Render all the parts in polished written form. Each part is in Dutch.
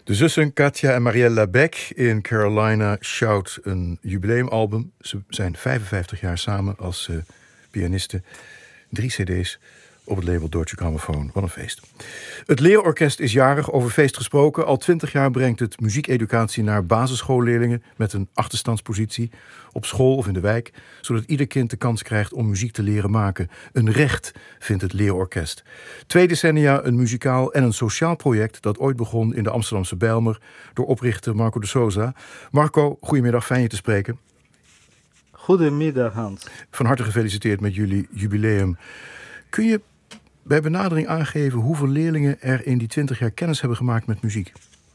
De zussen Katja en Mariella Beck in Carolina Shout een jubileumalbum. Ze zijn 55 jaar samen als pianisten. 3 cd's op het label Deutsche Grammophon. Wat een feest. Het leerorkest is jarig, over feest gesproken. Al 20 jaar brengt het muziekeducatie naar basisschoolleerlingen met een achterstandspositie op school of in de wijk, zodat ieder kind de kans krijgt om muziek te leren maken. Een recht, vindt het leerorkest. 2 decennia een muzikaal en een sociaal project dat ooit begon in de Amsterdamse Bijlmer door oprichter Marco de Souza. Marco, goedemiddag, fijn je te spreken. Goedemiddag, Hans. Van harte gefeliciteerd met jullie jubileum. Kun je bij benadering aangeven hoeveel leerlingen er in die 20 jaar kennis hebben gemaakt met muziek?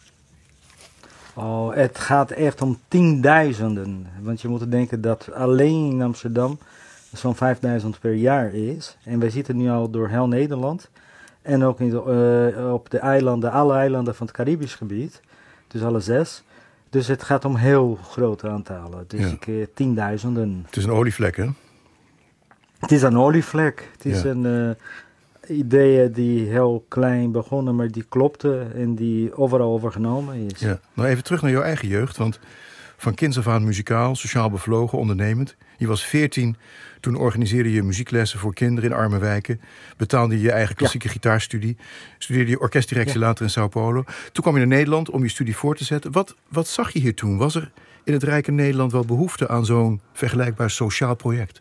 Oh, het gaat echt om tienduizenden. Want je moet denken dat alleen in Amsterdam zo'n 5000 per jaar is. En wij zitten nu al door heel Nederland. En ook op de eilanden, alle eilanden van het Caribisch gebied. Dus alle 6. Dus het gaat om heel grote aantallen. Dus tienduizenden. Het is een olievlek, hè? Het is een olievlek. Het is een idee die heel klein begonnen, maar die klopte en die overal overgenomen is. Ja. Nou, even terug naar jouw eigen jeugd, want van kinds af aan muzikaal, sociaal bevlogen, ondernemend. Je was 14, toen organiseerde je muzieklessen voor kinderen in arme wijken. Betaalde je je eigen klassieke gitaarstudie. Studeerde je orkestdirectie later in Sao Paulo. Toen kwam je naar Nederland om je studie voor te zetten. Wat zag je hier toen? Was er in het rijke Nederland wel behoefte aan zo'n vergelijkbaar sociaal project?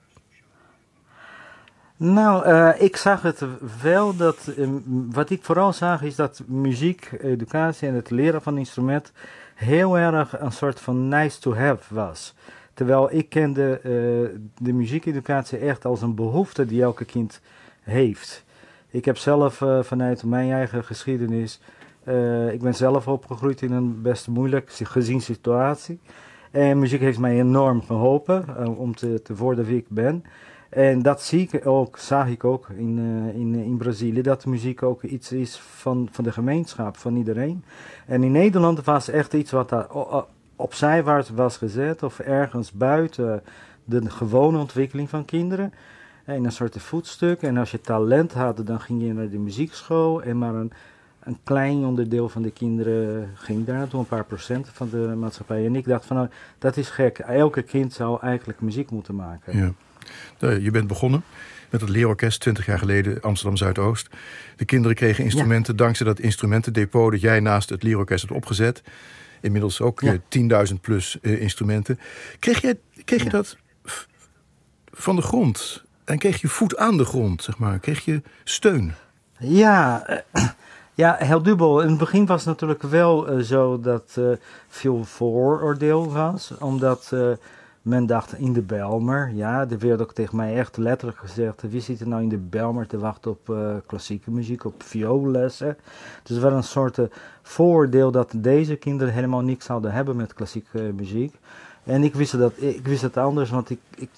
Nou, ik zag het wel dat, wat ik vooral zag is dat muziek, educatie en het leren van instrument heel erg een soort van nice to have was. Terwijl ik kende de muziekeducatie echt als een behoefte die elke kind heeft. Ik heb zelf vanuit mijn eigen geschiedenis, ik ben zelf opgegroeid in een best moeilijk gezien situatie. En muziek heeft mij enorm geholpen om te worden wie ik ben. En dat zag ik ook in Brazilië, dat muziek ook iets is van de gemeenschap, van iedereen. En in Nederland was echt iets wat daar opzij was gezet of ergens buiten de gewone ontwikkeling van kinderen. In een soort voetstuk. En als je talent had, dan ging je naar de muziekschool en maar een klein onderdeel van de kinderen ging daar naartoe, een paar procent van de maatschappij. En ik dacht van, nou, dat is gek. Elke kind zou eigenlijk muziek moeten maken. Ja. Je bent begonnen met het leerorkest 20 jaar geleden, Amsterdam Zuidoost. De kinderen kregen instrumenten dankzij dat instrumentendepot dat jij naast het leerorkest hebt opgezet. Inmiddels ook 10.000 plus instrumenten. Kreeg je dat van de grond? En kreeg je voet aan de grond, zeg maar? Kreeg je steun? Ja, heel dubbel. In het begin was het natuurlijk wel zo dat veel vooroordeel was, omdat men dacht in de Bijlmer, er werd ook tegen mij echt letterlijk gezegd, wie zit er nou in de Bijlmer te wachten op klassieke muziek, op vioollessen. Dus er was een soort vooroordeel dat deze kinderen helemaal niks zouden hebben met klassieke muziek. En ik wist het anders, want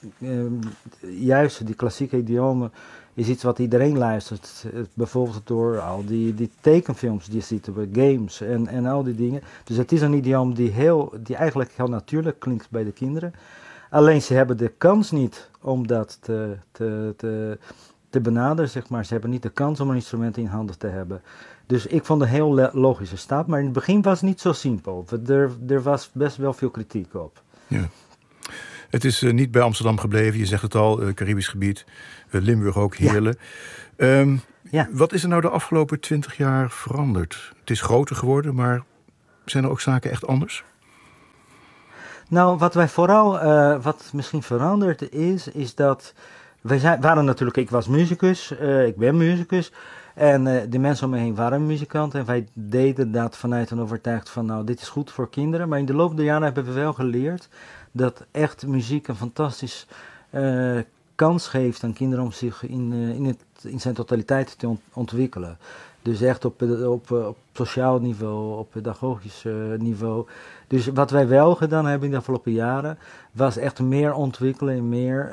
juist die klassieke idiomen is iets wat iedereen luistert. Bijvoorbeeld door al die tekenfilms die je ziet, games en al die dingen. Dus het is een idioom die eigenlijk heel natuurlijk klinkt bij de kinderen. Alleen ze hebben de kans niet om dat te benaderen, zeg maar. Ze hebben niet de kans om een instrument in handen te hebben. Dus ik vond het een heel logische stap, maar in het begin was het niet zo simpel. Er was best wel veel kritiek op. Ja. Het is niet bij Amsterdam gebleven, je zegt het al, Caribisch gebied, Limburg ook, Heerlen. Wat is er nou de afgelopen 20 jaar veranderd? Het is groter geworden, maar zijn er ook zaken echt anders? Nou, wat misschien veranderd is dat ik was muzikus, ik ben muzikus. En de mensen om me heen waren muzikanten en wij deden dat vanuit een overtuigd van, nou, dit is goed voor kinderen. Maar in de loop der jaren hebben we wel geleerd dat echt muziek een fantastisch kans geeft aan kinderen om zich in zijn totaliteit te ontwikkelen. Dus echt op sociaal niveau, op pedagogisch niveau. Dus wat wij wel gedaan hebben in de afgelopen jaren, was echt meer ontwikkelen en meer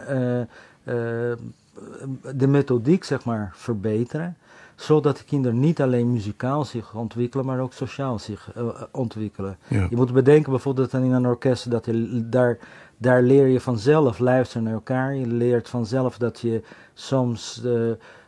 de methodiek, zeg maar, verbeteren. Zodat de kinderen niet alleen muzikaal zich ontwikkelen, maar ook sociaal zich ontwikkelen. Ja. Je moet bedenken bijvoorbeeld dat in een orkest, dat daar leer je vanzelf luisteren naar elkaar. Je leert vanzelf dat je soms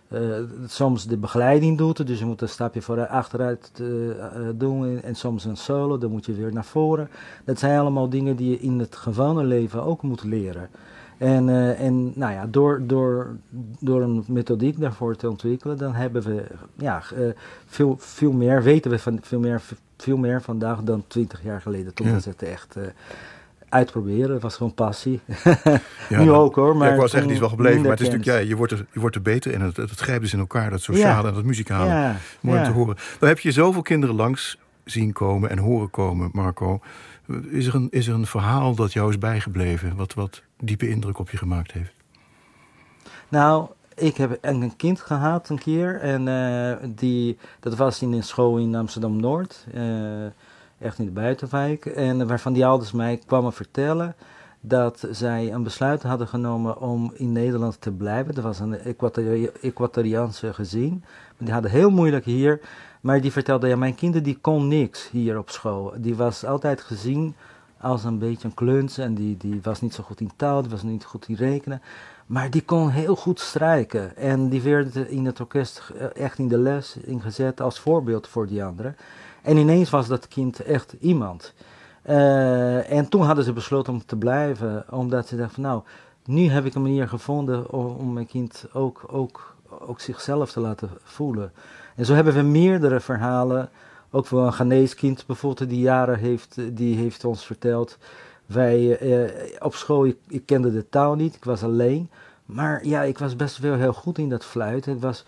soms de begeleiding doet. Dus je moet een stapje achteruit doen en soms een solo, dan moet je weer naar voren. Dat zijn allemaal dingen die je in het gewone leven ook moet leren. En nou ja, door een methodiek daarvoor te ontwikkelen, dan hebben we veel meer, weten we van veel meer vandaag dan 20 jaar geleden. Toen was het echt uitproberen, het was gewoon passie. Ja, nu ook hoor. Maar ik was echt niet wel gebleven, maar het is kennis. natuurlijk, je wordt er beter in. Het grijpt dus in elkaar, dat sociale en dat muzikale. Ja, Mooi om te horen. Dan heb je zoveel kinderen langs zien komen en horen komen, Marco. Is er een verhaal dat jou is bijgebleven, wat diepe indruk op je gemaakt heeft? Nou, ik heb een kind gehad een keer en dat was in een school in Amsterdam-Noord, echt in de buitenwijk. En waarvan die ouders mij kwamen vertellen dat zij een besluit hadden genomen om in Nederland te blijven. Dat was een Ecuadoriaanse gezin. Die hadden heel moeilijk hier, maar die vertelde, ja, mijn kinderen die kon niks hier op school. Die was altijd gezien als een beetje een kluns en die was niet zo goed in taal, die was niet goed in rekenen. Maar die kon heel goed strijken en die werd in het orkest echt in de les ingezet als voorbeeld voor die anderen. En ineens was dat kind echt iemand. En toen hadden ze besloten om te blijven, omdat ze dachten van nou, nu heb ik een manier gevonden om mijn kind ook zichzelf te laten voelen. En zo hebben we meerdere verhalen, ook voor een Ghanese kind bijvoorbeeld die jaren die heeft ons verteld. Wij op school, ik kende de taal niet, ik was alleen. Maar ja, ik was best wel heel goed in dat fluit. Het was,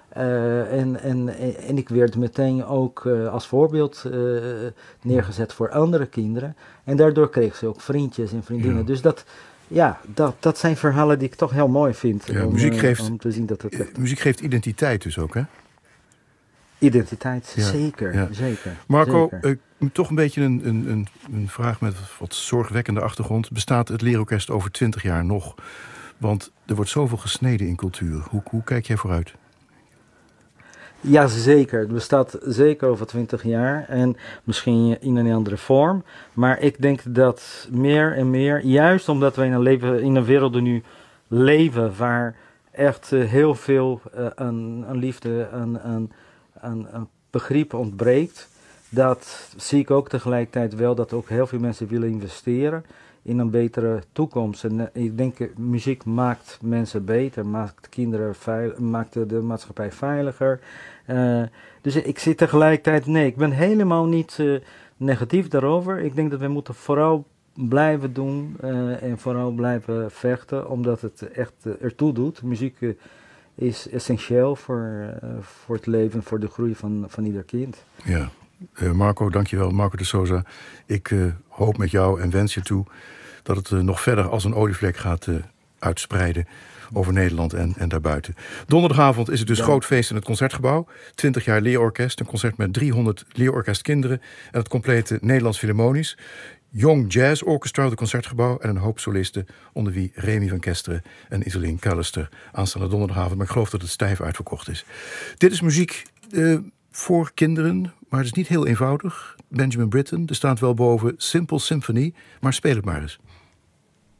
en ik werd meteen ook als voorbeeld neergezet voor andere kinderen. En daardoor kreeg ze ook vriendjes en vriendinnen. Ja. Dus dat zijn verhalen die ik toch heel mooi vind. Ja, om te zien dat het muziek geeft identiteit dus ook, hè? Identiteit, Ja, zeker, ja. zeker. Marco, zeker. toch een beetje een vraag met wat zorgwekkende achtergrond. Bestaat het leerorkest over 20 jaar nog? Want er wordt zoveel gesneden in cultuur. Hoe kijk jij vooruit? Ja, zeker. Het bestaat zeker over 20 jaar en misschien in een andere vorm. Maar ik denk dat meer en meer, juist omdat wij in een wereld nu leven waar echt heel veel een liefde, een begrip ontbreekt, dat zie ik ook tegelijkertijd wel dat ook heel veel mensen willen investeren in een betere toekomst. En ik denk, muziek maakt mensen beter, maakt de maatschappij veiliger. Dus ik zit tegelijkertijd, nee, ik ben helemaal niet negatief daarover. Ik denk dat we moeten vooral blijven doen en vooral blijven vechten, omdat het echt ertoe doet. Muziek is essentieel voor het leven, voor de groei van ieder kind. Ja, Marco, dankjewel. Marco de Souza. Ik hoop met jou en wens je toe dat het nog verder als een olievlek gaat uitspreiden over Nederland en daarbuiten. Donderdagavond is het dus groot feest in het Concertgebouw. 20 jaar leerorkest, een concert met 300 leerorkestkinderen en het complete Nederlands Philharmonisch. Jong Jazz Orchestra, het Concertgebouw en een hoop solisten, onder wie Remy van Kesteren en Iselin Callister. Aanstaande donderdagavond, maar ik geloof dat het stijf uitverkocht is. Dit is muziek voor kinderen, maar het is niet heel eenvoudig. Benjamin Britten, er staat wel boven Simple Symphony, maar speel het maar eens.